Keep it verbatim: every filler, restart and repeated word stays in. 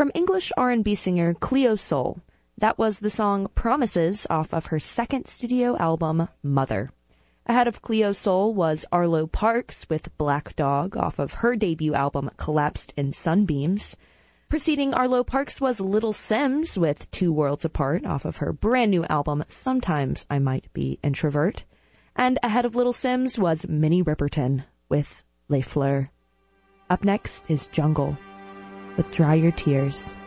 From English R and B singer Cleo Sol, that was the song Promises off of her second studio album, Mother. Ahead of Cleo Sol was Arlo Parks with Black Dog off of her debut album, Collapsed in Sunbeams. Preceding Arlo Parks was Little Simz with Two Worlds Apart off of her brand new album, Sometimes I Might Be Introvert. And ahead of Little Simz was Minnie Riperton with Les Fleurs. Up next is Jungle with Dry Your Tears.